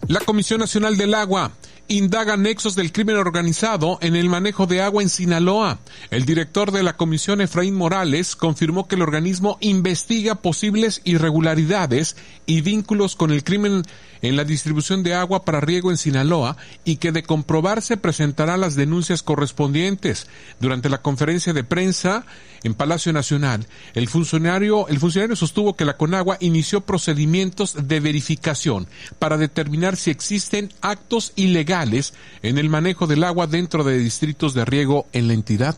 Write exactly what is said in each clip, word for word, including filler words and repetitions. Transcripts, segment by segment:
La Comisión Nacional del Agua indaga nexos del crimen organizado en el manejo de agua en Sinaloa. El director de la comisión, Efraín Morales, confirmó que el organismo investiga posibles irregularidades y vínculos con el crimen en la distribución de agua para riego en Sinaloa y que de comprobarse presentará las denuncias correspondientes. Durante la conferencia de prensa en Palacio Nacional, el funcionario, el funcionario sostuvo que la Conagua inició procedimientos de verificación para determinar si existen actos ilegales en el manejo del agua dentro de distritos de riego en la entidad.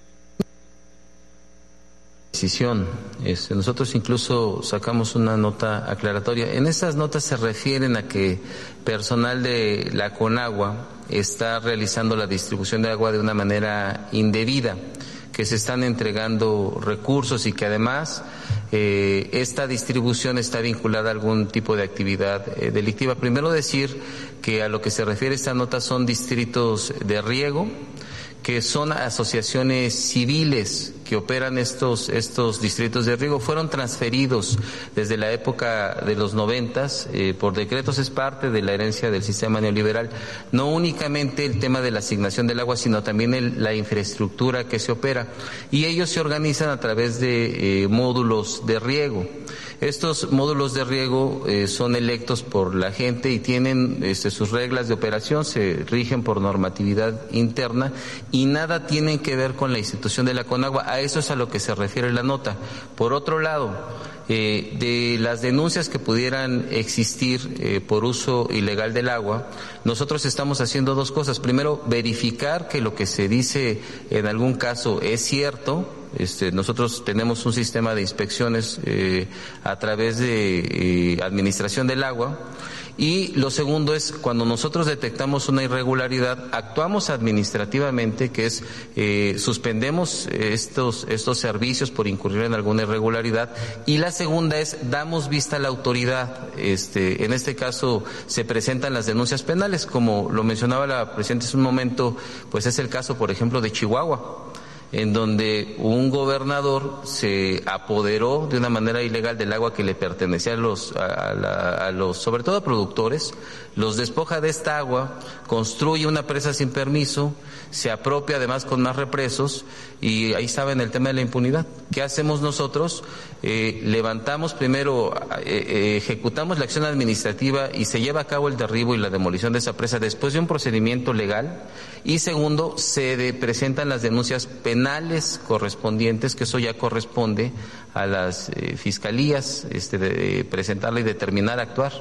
Decisión. Este, nosotros incluso sacamos una nota aclaratoria. En estas notas se refieren a que personal de la Conagua está realizando la distribución de agua de una manera indebida, que se están entregando recursos y que además eh, esta distribución está vinculada a algún tipo de actividad eh, delictiva. Primero decir que a lo que se refiere esta nota son distritos de riego, que son asociaciones civiles que operan estos estos distritos de riego, fueron transferidos desde la época de los noventas eh, por decretos, es parte de la herencia del sistema neoliberal. No únicamente el tema de la asignación del agua, sino también el, la infraestructura que se opera, y ellos se organizan a través de eh, módulos de riego. Estos módulos de riego eh, son electos por la gente y tienen este, sus reglas de operación, se rigen por normatividad interna y nada tienen que ver con la institución de la Conagua. A eso es a lo que se refiere la nota. Por otro lado, eh, de las denuncias que pudieran existir eh, por uso ilegal del agua, nosotros estamos haciendo dos cosas. Primero, verificar que lo que se dice en algún caso es cierto. Este, nosotros tenemos un sistema de inspecciones eh, a través de eh, administración del agua, y lo segundo es cuando nosotros detectamos una irregularidad, actuamos administrativamente, que es eh, suspendemos estos estos servicios por incurrir en alguna irregularidad, y la segunda es damos vista a la autoridad. Este, en este caso se presentan las denuncias penales, como lo mencionaba la presidenta hace un momento, pues es el caso, por ejemplo, de Chihuahua, en donde un gobernador se apoderó de una manera ilegal del agua que le pertenecía a los, a, la, a los, sobre todo a productores, los despoja de esta agua, construye una presa sin permiso, se apropia además con más represos, y ahí saben el tema de la impunidad. ¿Qué hacemos nosotros? Eh, levantamos primero, eh, eh, ejecutamos la acción administrativa y se lleva a cabo el derribo y la demolición de esa presa después de un procedimiento legal, y segundo, se de, presentan las denuncias penales correspondientes, que eso ya corresponde a las eh, fiscalías este, de, de presentarla y determinar actuar.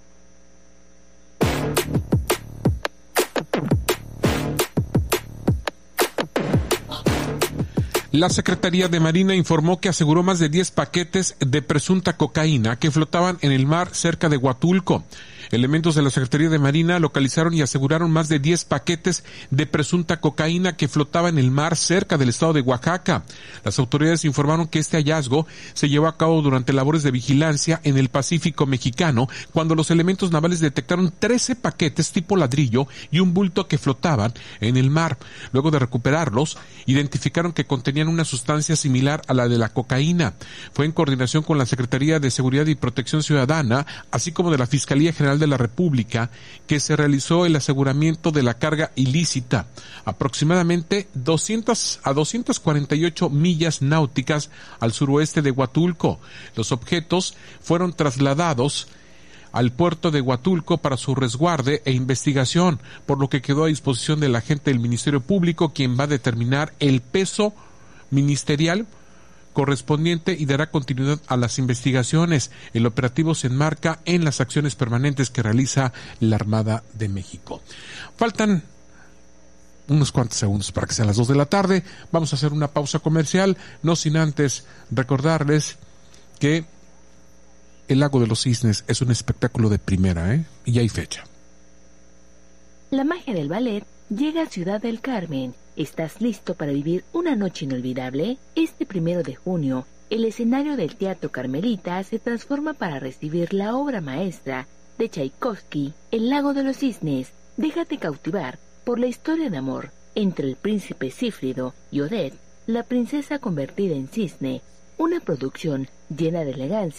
La Secretaría de Marina informó que aseguró más de diez paquetes de presunta cocaína que flotaban en el mar cerca de Huatulco. Elementos de la Secretaría de Marina localizaron y aseguraron más de diez paquetes de presunta cocaína que flotaba en el mar cerca del estado de Oaxaca. Las autoridades informaron que este hallazgo se llevó a cabo durante labores de vigilancia en el Pacífico mexicano, cuando los elementos navales detectaron trece paquetes tipo ladrillo y un bulto que flotaban en el mar. Luego de recuperarlos, identificaron que contenían una sustancia similar a la de la cocaína. Fue en coordinación con la Secretaría de Seguridad y Protección Ciudadana, así como de la Fiscalía General de la República, que se realizó el aseguramiento de la carga ilícita, aproximadamente doscientas a doscientas cuarenta y ocho millas náuticas al suroeste de Huatulco. Los objetos fueron trasladados al puerto de Huatulco para su resguarde e investigación, por lo que quedó a disposición del agente del Ministerio Público, quien va a determinar el peso ministerial correspondiente y dará continuidad a las investigaciones. El operativo se enmarca en las acciones permanentes que realiza la Armada de México. Faltan unos cuantos segundos para que sean las dos de la tarde. Vamos a hacer una pausa comercial, no sin antes recordarles que el Lago de los Cisnes es un espectáculo de primera, ¿eh? Y hay fecha. La magia del ballet llega a Ciudad del Carmen. ¿Estás listo para vivir una noche inolvidable? Este primero de junio, el escenario del Teatro Carmelita se transforma para recibir la obra maestra de Tchaikovsky, El Lago de los Cisnes. Déjate cautivar por la historia de amor entre el príncipe Cífrido y Odette, la princesa convertida en cisne, una producción llena de elegancia,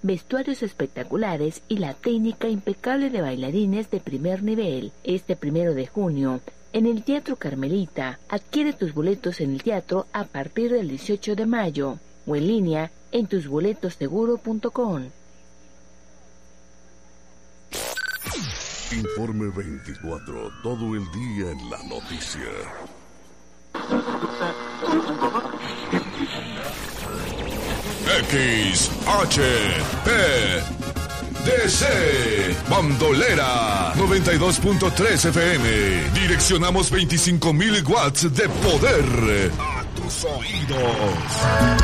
vestuarios espectaculares y la técnica impecable de bailarines de primer nivel. Este primero de junio, en el Teatro Carmelita, adquiere tus boletos en el teatro a partir del dieciocho de mayo o en línea en tus boletos seguro punto com. Informe veinticuatro, todo el día en la noticia. X H P D C Bandolera noventa y dos punto tres F M. Direccionamos veinticinco mil watts de poder a tus oídos.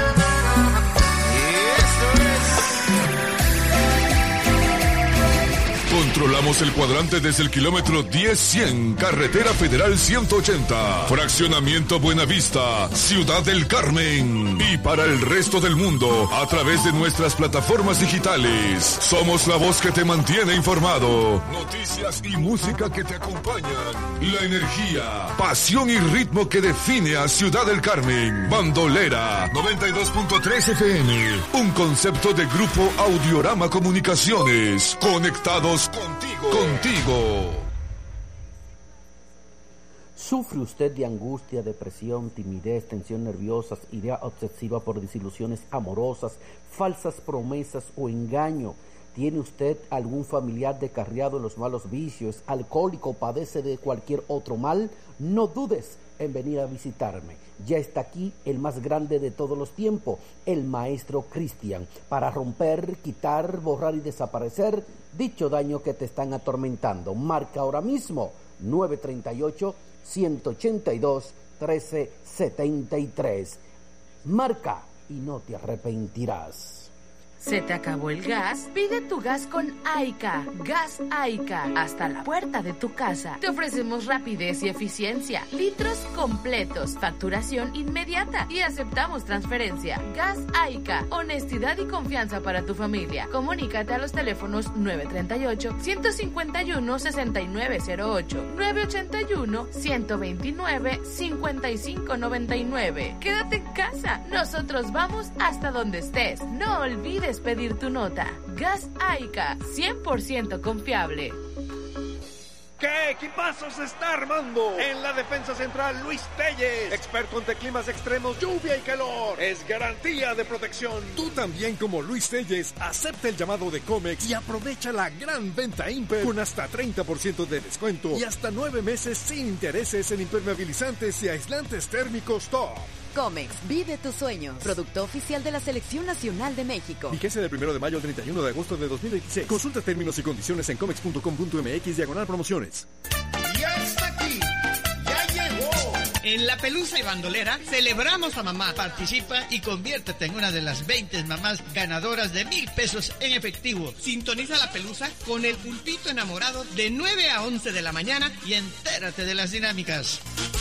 Controlamos el cuadrante desde el kilómetro diez cien, Carretera Federal ciento ochenta, Fraccionamiento Buenavista, Ciudad del Carmen. Y para el resto del mundo, a través de nuestras plataformas digitales. Somos la voz que te mantiene informado. Noticias y música que te acompañan. La energía, pasión y ritmo que define a Ciudad del Carmen. Bandolera noventa y dos punto tres F M. Un concepto de Grupo Audiorama Comunicaciones. Conectados contigo. Contigo. ¿Sufre usted de angustia, depresión, timidez, tensión nerviosa, idea obsesiva por desilusiones amorosas, falsas promesas o engaño? ¿Tiene usted algún familiar descarriado en los malos vicios, alcohólico o padece de cualquier otro mal? No dudes en venir a visitarme. Ya está aquí el más grande de todos los tiempos, el Maestro Cristian, para romper, quitar, borrar y desaparecer dicho daño que te están atormentando. Marca ahora mismo nueve tres ocho, uno ocho dos, uno tres siete tres. Marca y no te arrepentirás. ¿Se te acabó el gas? Pide tu gas con Aica. Gas Aica. Hasta la puerta de tu casa. Te ofrecemos rapidez y eficiencia. Litros completos. Facturación inmediata. Y aceptamos transferencia. Gas Aica. Honestidad y confianza para tu familia. Comunícate a los teléfonos nueve tres ocho, uno cinco uno, seis nueve cero ocho, nueve ocho uno, uno dos nueve, cinco cinco nueve nueve. Quédate en casa. Nosotros vamos hasta donde estés. No olvides pedir tu nota. Gas Aica, cien por ciento confiable. ¿Qué equipazo se está armando? En la defensa central, Luis Telles, experto ante climas extremos, lluvia y calor. Es garantía de protección. Tú también, como Luis Telles, acepta el llamado de Comex y aprovecha la gran venta Imper con hasta treinta por ciento de descuento y hasta nueve meses sin intereses en impermeabilizantes y aislantes térmicos top. Comex, vive tu sueño. Producto oficial de la Selección Nacional de México. Vigencia del primero de mayo al treinta y uno de agosto de dos mil veintiséis. Consulta términos y condiciones en comex punto com punto m x diagonal promociones. ¡Ya está aquí! ¡Ya llegó! En La Pelusa y Bandolera celebramos a mamá. Participa y conviértete en una de las veinte mamás ganadoras de mil pesos en efectivo. Sintoniza La Pelusa con el pulpito enamorado de nueve a once de la mañana y entérate de las dinámicas.